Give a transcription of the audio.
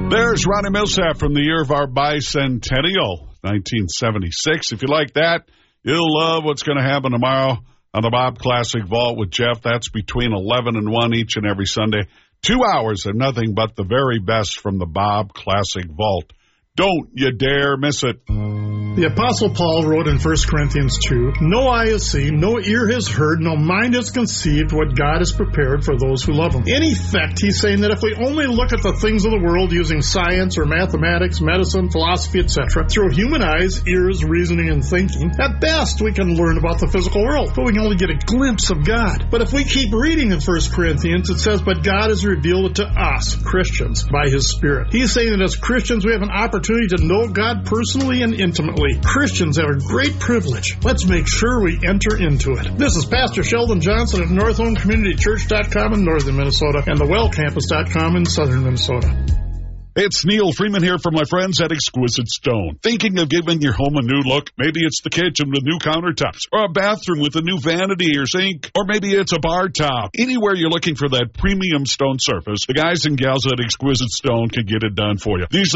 There's Ronnie Millsap from the year of our bicentennial, 1976. If you like that, you'll love what's going to happen tomorrow on the Bob Classic Vault with Jeff. That's between 11 and 1 each and every Sunday. 2 hours of nothing but the very best from the Bob Classic Vault. Don't you dare miss it. The Apostle Paul wrote in 1 Corinthians 2, "No eye has seen, no ear has heard, no mind has conceived what God has prepared for those who love Him." In effect, he's saying that if we only look at the things of the world using science or mathematics, medicine, philosophy, etc., through human eyes, ears, reasoning, and thinking, at best we can learn about the physical world, but we can only get a glimpse of God. But if we keep reading in 1 Corinthians, it says, "But God has revealed it to us, Christians, by His Spirit." He's saying that as Christians, we have an opportunity to know God personally and intimately. Christians have a great privilege. Let's make sure we enter into it. This is Pastor Sheldon Johnson at NorthHomeCommunityChurch.com in northern Minnesota and thewellcampus.com in southern Minnesota. It's Neil Freeman here from my friends at Exquisite Stone. Thinking of giving your home a new look? Maybe it's the kitchen with new countertops, or a bathroom with a new vanity or sink, or maybe it's a bar top. Anywhere you're looking for that premium stone surface, the guys and gals at Exquisite Stone can get it done for you. These